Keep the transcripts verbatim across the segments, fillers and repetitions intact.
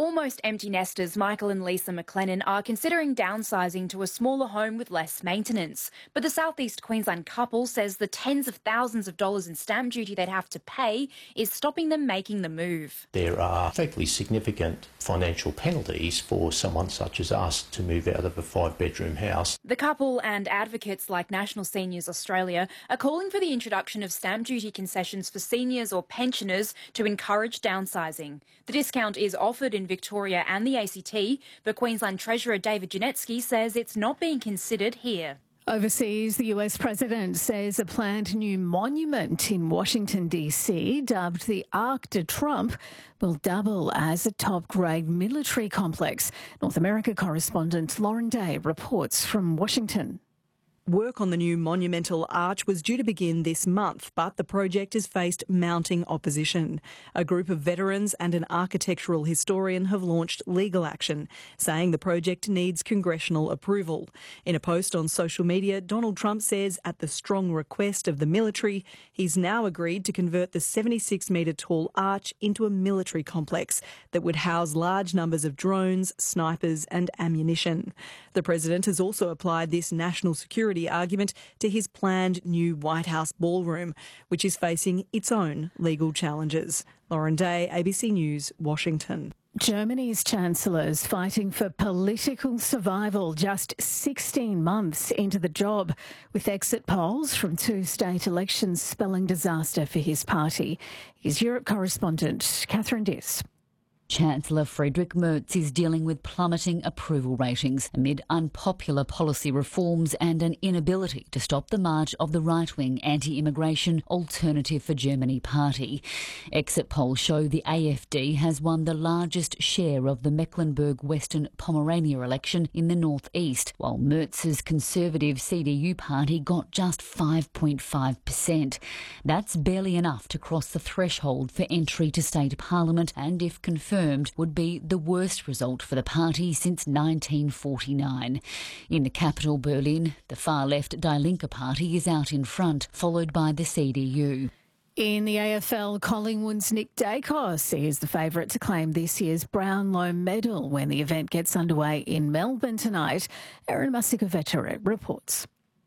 Almost empty nesters Michael and Lisa McLennan are considering downsizing to a smaller home with less maintenance. But the South East Queensland couple says the tens of thousands of dollars in stamp duty they'd have to pay is stopping them making the move. There are fairly significant financial penalties for someone such as us to move out of a five-bedroom house. The couple and advocates like National Seniors Australia are calling for the introduction of stamp duty concessions for seniors or pensioners to encourage downsizing. The discount is offered in Victoria and the A C T, but Queensland Treasurer David Janetsky says it's not being considered here. Overseas, the U S President says a planned new monument in Washington, D C, dubbed the Arc de Trump, will double as a top-grade military complex. North America correspondent Lauren Day reports from Washington. Work on the new monumental arch was due to begin this month, but the project has faced mounting opposition. A group of veterans and an architectural historian have launched legal action, saying the project needs congressional approval. In a post on social media, Donald Trump says, at the strong request of the military, he's now agreed to convert the seventy-six metre tall arch into a military complex that would house large numbers of drones, snipers and ammunition. The president has also applied this national security argument to his planned new White House ballroom, which is facing its own legal challenges. Lauren Day, A B C News, Washington. Germany's chancellor is fighting for political survival just sixteen months into the job, with exit polls from two state elections spelling disaster for his party. Here's Europe correspondent Catherine Diss. Chancellor Friedrich Merz is dealing with plummeting approval ratings amid unpopular policy reforms and an inability to stop the march of the right-wing anti-immigration Alternative for Germany party. Exit polls show the A F D has won the largest share of the Mecklenburg-Western Pomerania election in the northeast, while Merz's conservative C D U party got just five point five percent. That's barely enough to cross the threshold for entry to state parliament, and if confirmed, would be the worst result for the party since nineteen forty-nine. In the capital, Berlin, the far-left Die Linke party is out in front, followed by the C D U. In the A F L, Collingwood's Nick Dacos is the favourite to claim this year's Brownlow medal when the event gets underway in Melbourne tonight. Erin Masikovetere reports.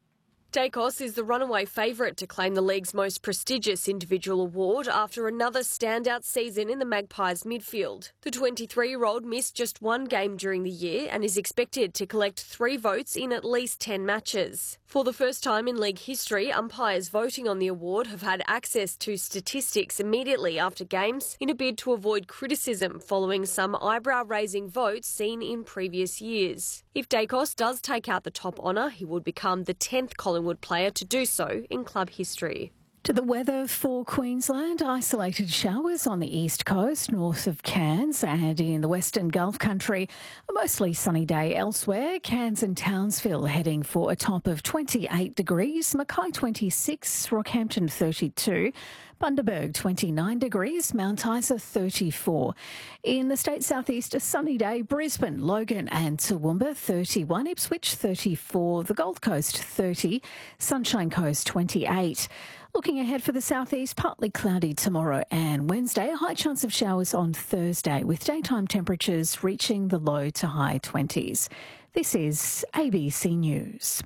Dacos is the runaway favourite to claim the league's most prestigious individual award after another standout season in the Magpies midfield. The twenty-three-year-old missed just one game during the year and is expected to collect three votes in at least ten matches. For the first time in league history, umpires voting on the award have had access to statistics immediately after games in a bid to avoid criticism following some eyebrow-raising votes seen in previous years. If Dacos does take out the top honour, he would become the tenth Collingwood player to do so in club history. To the weather for Queensland, isolated showers on the east coast, north of Cairns and in the Western Gulf country. A mostly sunny day elsewhere. Cairns and Townsville heading for a top of twenty-eight degrees, Mackay twenty-six, Rockhampton thirty-two, Bundaberg twenty-nine degrees, Mount Isa thirty-four. In the state southeast, a sunny day, Brisbane, Logan and Toowoomba thirty-one, Ipswich thirty-four, the Gold Coast thirty, Sunshine Coast twenty-eight. Looking ahead for the southeast, partly cloudy tomorrow and Wednesday. A high chance of showers on Thursday, with daytime temperatures reaching the low to high twenties. This is A B C News.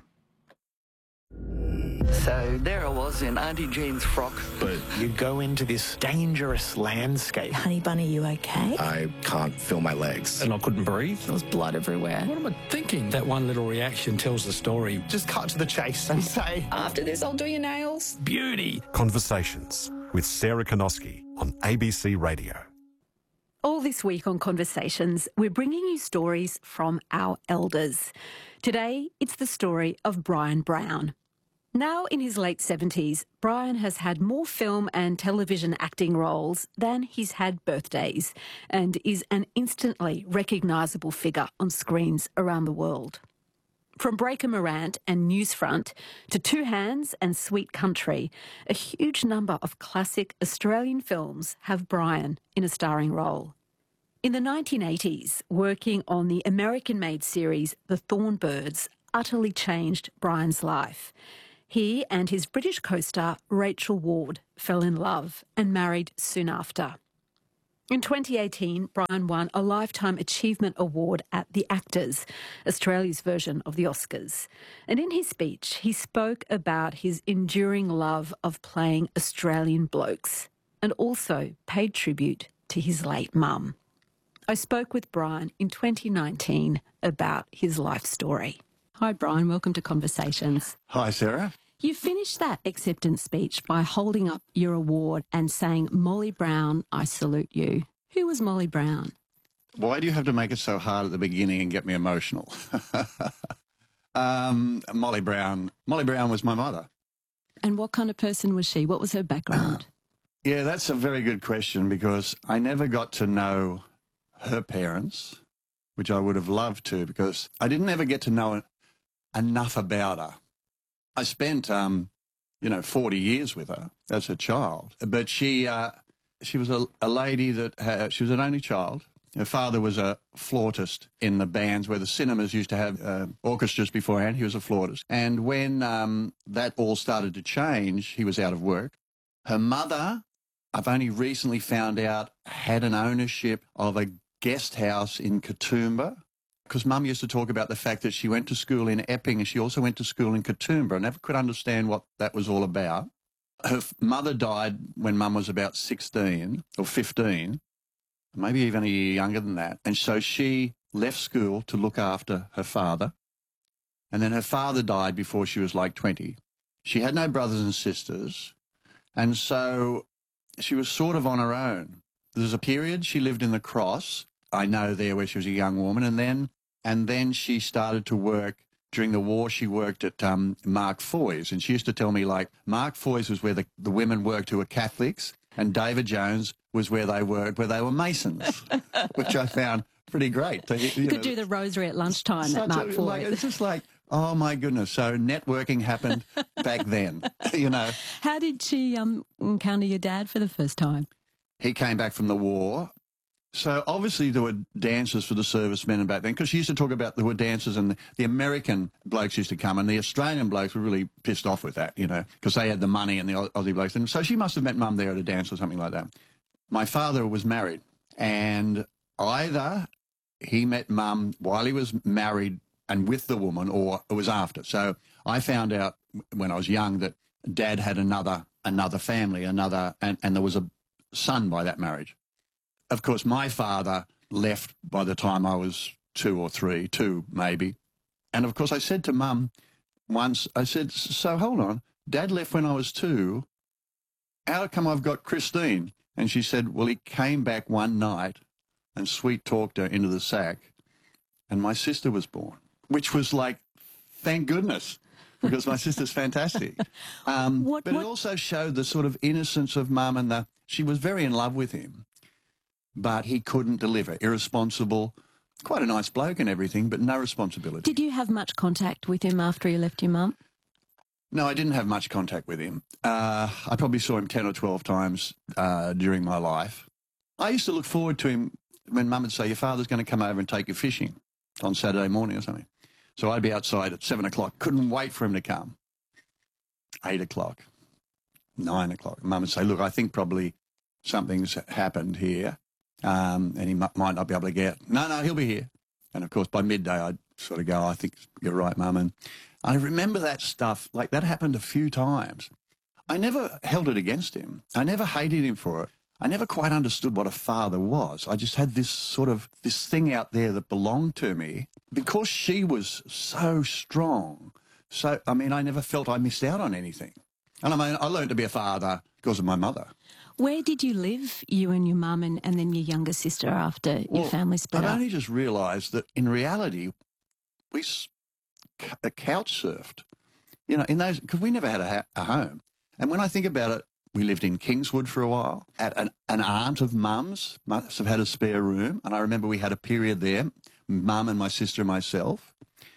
So there I was in Auntie Jean's frock. But you go into this dangerous landscape. Honey Bunny, you okay? I can't feel my legs. And I couldn't breathe. There was blood everywhere. What am I thinking? That one little reaction tells the story. Just cut to the chase and say, after this, I'll do your nails. Beauty. Conversations with Sarah Konoski on A B C Radio. All this week on Conversations, we're bringing you stories from our elders. Today, it's the story of Brian Brown. Now in his late seventies, Brian has had more film and television acting roles than he's had birthdays and is an instantly recognisable figure on screens around the world. From Breaker Morant and Newsfront to Two Hands and Sweet Country, a huge number of classic Australian films have Brian in a starring role. In the nineteen eighties, working on the American-made series The Thornbirds utterly changed Brian's life. He and his British co-star Rachel Ward fell in love and married soon after. In twenty eighteen, Brian won a Lifetime Achievement Award at the Actors, Australia's version of the Oscars. And in his speech, he spoke about his enduring love of playing Australian blokes and also paid tribute to his late mum. I spoke with Brian in twenty nineteen about his life story. Hi, Brian. Welcome to Conversations. Hi, Sarah. You finished that acceptance speech by holding up your award and saying, "Molly Brown, I salute you." Who was Molly Brown? Why do you have to make it so hard at the beginning and get me emotional? um, Molly Brown. Molly Brown was my mother. And what kind of person was she? What was her background? Yeah, that's a very good question because I never got to know her parents, which I would have loved to because I didn't ever get to know enough about her. I spent, um, you know, forty years with her as a child, but she uh, she was a, a lady that had, she was an only child. Her father was a flautist in the bands where the cinemas used to have uh, orchestras beforehand. He was a flautist. And when um, that all started to change, he was out of work. Her mother, I've only recently found out, had an ownership of a guest house in Katoomba. Because Mum used to talk about the fact that she went to school in Epping and she also went to school in Katoomba. I never could understand what that was all about. Her f- mother died when Mum was about sixteen or fifteen, maybe even a year younger than that. And so she left school to look after her father. And then her father died before she was like twenty. She had no brothers and sisters. And so she was sort of on her own. There's a period she lived in the Cross, I know there, where she was a young woman, and then And then she started to work, during the war, she worked at um, Mark Foy's. And she used to tell me, like, Mark Foy's was where the, the women worked who were Catholics, and David Jones was where they worked, where they were Masons, which I found pretty great. To, you you know, could do the rosary at lunchtime at Mark Foy. Like, it's just like, oh, my goodness. So networking happened back then, you know. How did she um, encounter your dad for the first time? He came back from the war. So obviously there were dances for the servicemen back then, because she used to talk about there were dances, and the, the American blokes used to come, and the Australian blokes were really pissed off with that, you know, because they had the money and the Aussie blokes. And so she must have met Mum there at a dance or something like that. My father was married, and either he met Mum while he was married and with the woman, or it was after. So I found out when I was young that Dad had another another family, another, and, and there was a son by that marriage. Of course, my father left by the time I was two or three, two maybe. And, of course, I said to Mum once, I said, so hold on, Dad left when I was two. How come I've got Christine? And she said, well, he came back one night and sweet-talked her into the sack, and my sister was born, which was like, thank goodness, because my sister's fantastic. Um, what, but what? It also showed the sort of innocence of Mum, and the, she was very in love with him. But he couldn't deliver. Irresponsible, quite a nice bloke and everything, but no responsibility. Did you have much contact with him after you left your mum? No, I didn't have much contact with him. Uh, I probably saw him ten or twelve times uh, during my life. I used to look forward to him when Mum would say, your father's going to come over and take you fishing on Saturday morning or something. So I'd be outside at seven o'clock. Couldn't wait for him to come. Eight o'clock, nine o'clock. Mum would say, look, I think probably something's happened here. Um, and he m- might not be able to get, no, no, he'll be here. And, of course, by midday, I'd sort of go, I think you're right, Mum. And I remember that stuff, like that happened a few times. I never held it against him. I never hated him for it. I never quite understood what a father was. I just had this sort of, this thing out there that belonged to me. Because she was so strong, so, I mean, I never felt I missed out on anything. And I mean, I learned to be a father because of my mother. Where did you live, you and your mum and, and then your younger sister, after well, your family split I've up? only just realised that in reality, we s- c- couch surfed, you know, in those, because we never had a, ha- a home. And when I think about it, we lived in Kingswood for a while. At an, an aunt of Mum's must have had a spare room. And I remember we had a period there, Mum and my sister and myself.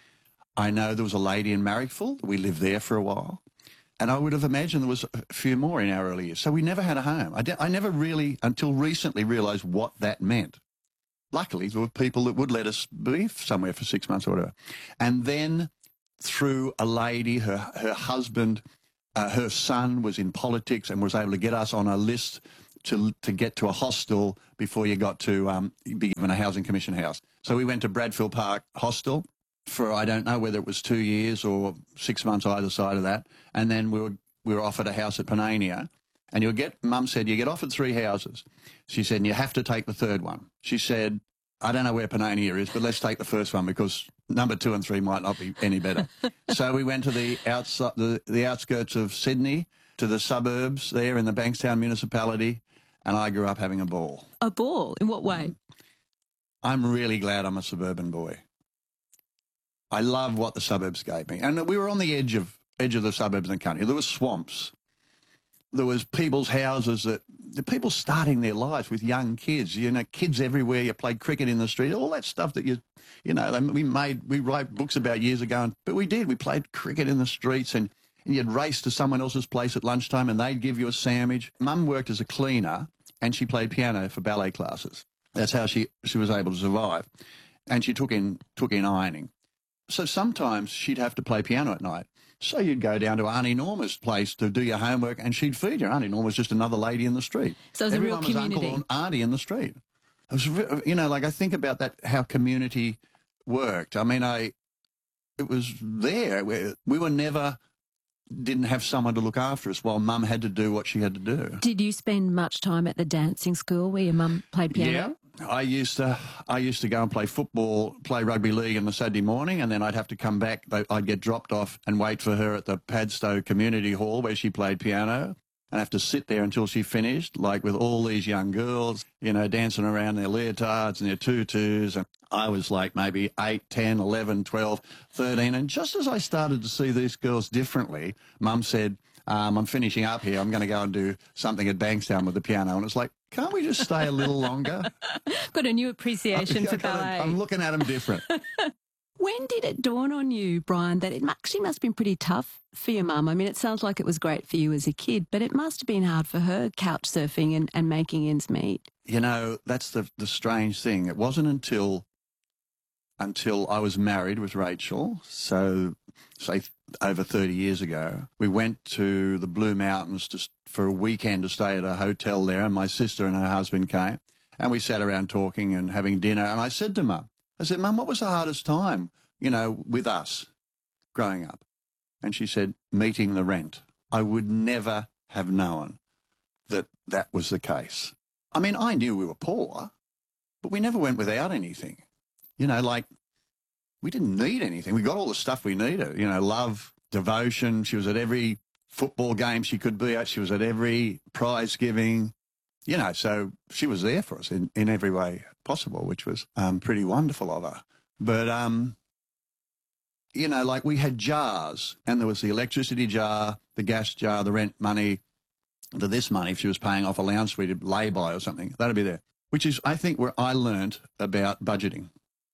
I know there was a lady in Marrickville. We lived there for a while. And I would have imagined there was a few more in our early years. So we never had a home. I, de- I never really, until recently, realised what that meant. Luckily, there were people that would let us be somewhere for six months or whatever. And then through a lady, her, her husband, uh, her son was in politics and was able to get us on a list to to get to a hostel before you got to um, be given a housing commission house. So we went to Bradfield Park Hostel for, I don't know whether it was two years or six months either side of that. And then we were, we were offered a house at Panania. And you'll get, Mum said, you get offered three houses. She said, and you have to take the third one. She said, I don't know where Panania is, but let's take the first one because number two and three might not be any better. So we went to the, outside, the, the outskirts of Sydney, to the suburbs there in the Bankstown municipality, and I grew up having a ball. A ball? In what way? I'm really glad I'm a suburban boy. I love what the suburbs gave me. And we were on the edge of edge of the suburbs and country. There were swamps. There was people's houses that, the people starting their lives with young kids, you know, kids everywhere. You played cricket in the street, all that stuff that you, you know, we made, we wrote books about years ago, and, but we did. We played cricket in the streets, and, and you'd race to someone else's place at lunchtime and they'd give you a sandwich. Mum worked as a cleaner and she played piano for ballet classes. That's how she, she was able to survive. And she took in, took in ironing. So sometimes she'd have to play piano at night. So you'd go down to Auntie Norma's place to do your homework and she'd feed you. Auntie Norma was just another lady in the street. So it was Everyone a real community. was uncle and auntie in the street. It was, you know, like I think about that, how community worked. I mean, I, it was there. We, we were never, didn't have someone to look after us while Mum had to do what she had to do. Did you spend much time at the dancing school where your mum played piano? Yeah. I used to I used to go and play football, play rugby league on the Saturday morning, and then I'd have to come back. I'd get dropped off and wait for her at the Padstow Community Hall where she played piano, and have to sit there until she finished, like with all these young girls, you know, dancing around their leotards and their tutus. And I was like maybe eight, ten, eleven, twelve, thirteen. And just as I started to see these girls differently, Mum said, um, I'm finishing up here. I'm going to go and do something at Bankstown with the piano. And it's like, can't we just stay a little longer? Got a new appreciation for ballet. I'm looking at them different. When did it dawn on you, Brian, that it actually must have been pretty tough for your mum? I mean, it sounds like it was great for you as a kid, but it must have been hard for her, couch surfing and, and making ends meet. You know, that's the, the strange thing. It wasn't until until I was married with Rachel, so say over thirty years ago, we went to the Blue Mountains to, for a weekend to stay at a hotel there, and my sister and her husband came, and we sat around talking and having dinner, and I said to Mum, I said, Mum, what was the hardest time, you know, with us growing up? And she said, meeting the rent. I would never have known that that was the case. I mean, I knew we were poor, but we never went without anything. You know, like, we didn't need anything. We got all the stuff we needed, you know, love, devotion. She was at every football game she could be at. She was at every prize giving, you know, so she was there for us in, in every way possible, which was um, pretty wonderful of her. But, um, you know, like we had jars, and there was the electricity jar, the gas jar, the rent money, the this money if she was paying off a lounge suite at lay-by or something. That'd be there, which is, I think, where I learnt about budgeting.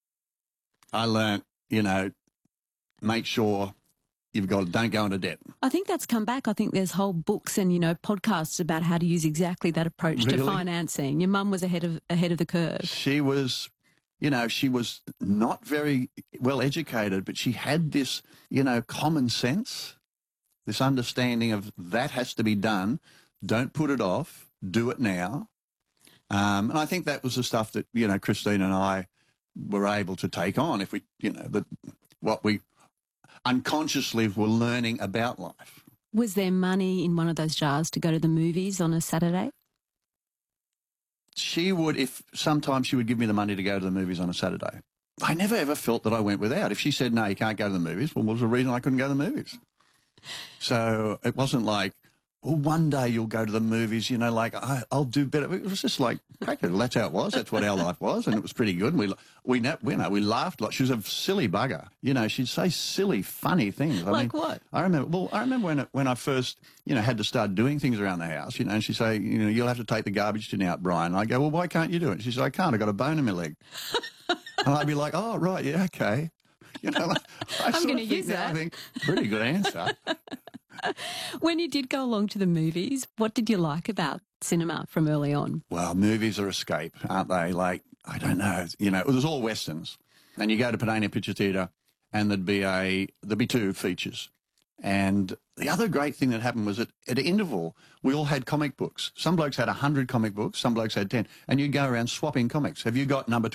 I learnt, you know, make sure you've got, don't go into debt. I think that's come back. I think there's whole books and, you know, podcasts about how to use exactly that approach Really? to financing. Your mum was ahead of ahead of the curve. She was, you know, she was not very well educated, but she had this, you know, common sense, this understanding of that has to be done. Don't put it off. Do it now. Um, and I think that was the stuff that, you know, Christine and I were able to take on if we, you know, that what we unconsciously were learning about life. Was there money in one of those jars to go to the movies on a Saturday? She would, if sometimes she would give me the money to go to the movies on a Saturday. I never ever felt that I went without. If she said, no, you can't go to the movies, well, what was the reason I couldn't go to the movies? So it wasn't like, well, one day you'll go to the movies, you know, like, I, I'll do better. It was just like, practically, that's how it was. That's what our life was, and it was pretty good. And we, we, you know, we laughed a lot. She was a silly bugger. You know, she'd say silly, funny things. I like mean, what? I remember, well, I remember when, when I first, you know, had to start doing things around the house, you know, and she'd say, you know, you'll have to take the garbage tin out, Brian. And I go, well, why can't you do it? She said, I can't. I've got a bone in my leg. And I'd be like, oh, right, yeah, okay. You know, like, I I'm going to use now, that. I think, pretty good answer. When you did go along to the movies, what did you like about cinema from early on? Well, movies are escape, aren't they? Like, I don't know, you know, it was all Westerns. And you go to Panania Picture Theatre and there'd be a, there'd be two features. And the other great thing that happened was that at an interval, we all had comic books. Some blokes had one hundred comic books, some blokes had ten, and you'd go around swapping comics. Have you got number